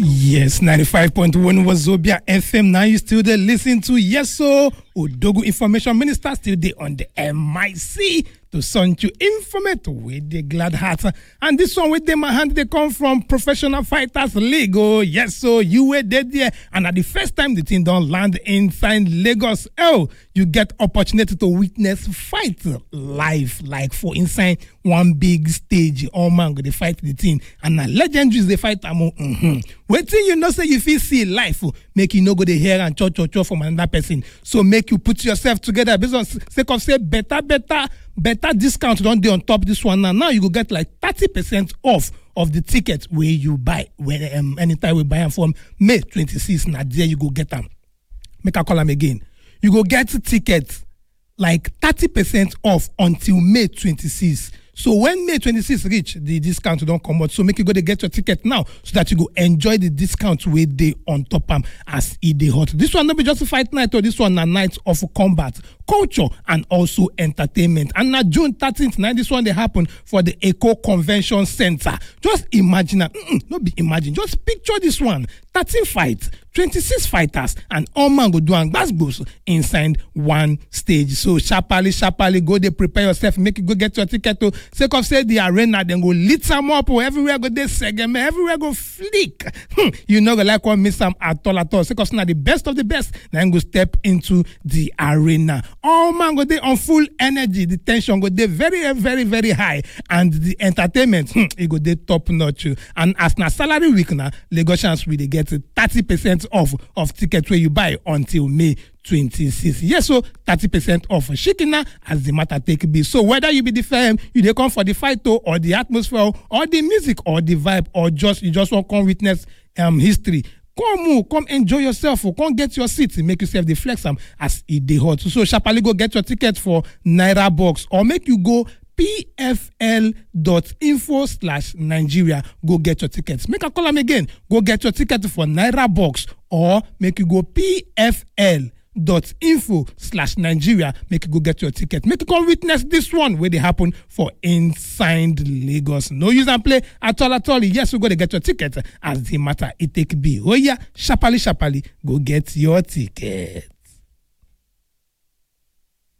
Yes, 95.1 Wazobia FM. Now you still there listen to Yeso Odogu Information Minister still there on the MIC to send you informate with the glad heart. And this one with them my hand they come from Professional Fighters League. Oh yes, so you were there and at the first time the team don't land inside Lagos, you get opportunity to witness fight live, like for inside one big stage. Oh man, they fight the team and legendaries they fight among. Waiting you know say you feel see life make you no go the hair and cho from another person. So make you put yourself together based on sake of say better discount don't do on top this one now you go get like 30% off of the ticket where you buy when anytime we buy them from May 26th. Now there you go get them. Make a call them again. You go get tickets like 30% off until May 26th. So when May 26th reach, the discount don't come out. So make you go to get your ticket now so that you go enjoy the discount with they on top as it dey hot. This one not be just a fight night or this one a night of combat, culture and also entertainment. And now June 13th, now this one they happen for the Eco Convention Center. Just imagine, not be imagine, just picture this one. 13 fights, 26 fighters, and all man go do and gbas inside one stage. So sharply, go there, prepare yourself, make you go get your ticket to sake of say the arena, then go lit some up, everywhere go there segment, everywhere go flick. You know go like one miss some at all. Sake of now the best of the best, then go step into the arena. All man go there on full energy, the tension go there very, very, very high, and the entertainment, it go there top notch. And as na salary week now, Lagosians will get 30% off of tickets where you buy until May 26. Yes, so 30% off Shikina as the matter take be. So whether you be the firm, you dey come for the fight or the atmosphere or the music or the vibe or you just want to come witness history. Come enjoy yourself or come get your seat and make yourself the flex as it dey hot. So sharply go get your ticket for Naira Box or make you go pfl.info/Nigeria. Go get your tickets. Make a call them again. Go get your ticket for Naira Box or make you go pfl.info/Nigeria. Make you go get your ticket. Make you come witness this one where they happen for inside Lagos. No use and play at all. Yes, we go to get your ticket as the matter it take be. Oh yeah, sharply, go get your ticket.